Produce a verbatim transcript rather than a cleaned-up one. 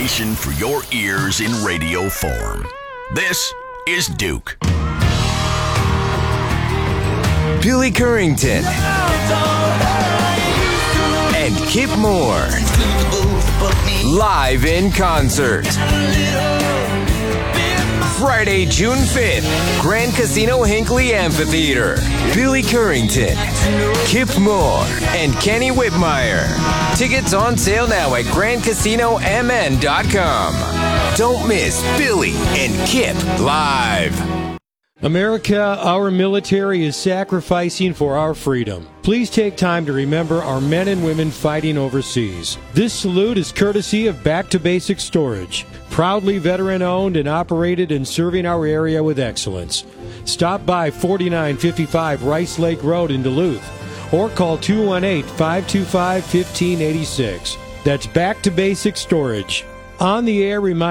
destination for your ears in radio form. This is Duke. Billy Currington and Kip Moore live in concert. Friday, June fifth, Grand Casino Hinckley Amphitheater. Billy Currington, Kip Moore, and Kenny Whitmire. Tickets on sale now at grand casino m n dot com. Don't miss Billy and Kip live. America, our military is sacrificing for our freedom. Please take time to remember our men and women fighting overseas. This salute is courtesy of Back to Basics Storage, proudly veteran-owned and operated and serving our area with excellence. Stop by forty-nine fifty-five Rice Lake Road in Duluth or call two one eight, five two five, one five eight six. That's Back to Basics Storage. On the air, remind